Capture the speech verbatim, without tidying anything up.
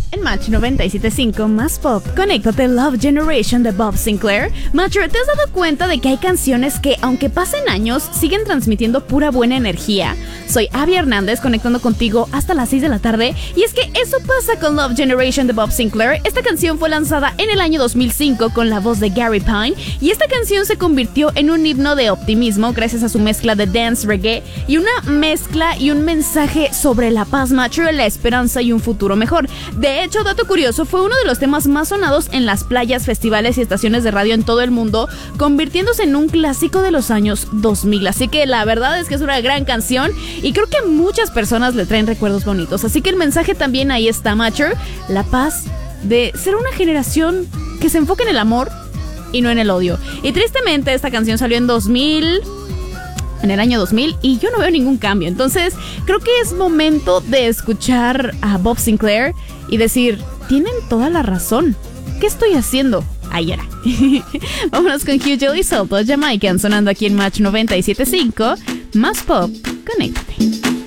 En Match noventa y siete punto cinco más pop, conéctate Love Generation de Bob Sinclair. Matcher, ¿te has dado cuenta de que hay canciones que, aunque pasen años, siguen transmitiendo pura buena energía? Soy Abby Hernández, conectando contigo hasta las seis de la tarde. Y es que eso pasa con Love Generation de Bob Sinclair. Esta canción fue lanzada en el año dos mil cinco con la voz de Gary Pine, y esta canción se convirtió en un himno de optimismo gracias a su mezcla de dance, reggae y una mezcla y un mensaje sobre la paz, Matcher, la esperanza y un futuro mejor. De hecho, dato curioso, fue uno de los temas más sonados en las playas, festivales y estaciones de radio en todo el mundo, convirtiéndose en un clásico de los años dos mil. Así que la verdad es que es una gran canción y creo que a muchas personas le traen recuerdos bonitos. Así que el mensaje también ahí está, Matcher, la paz de ser una generación que se enfoque en el amor y no en el odio. Y tristemente esta canción salió en dos mil... en el año dos mil, y yo no veo ningún cambio. Entonces creo que es momento de escuchar a Bob Sinclair y decir, tienen toda la razón, ¿qué estoy haciendo? Ahí era. Vámonos con Hugh Jolie Soto, Jamaican, sonando aquí en Match noventa y siete punto cinco. Más pop, conéctate.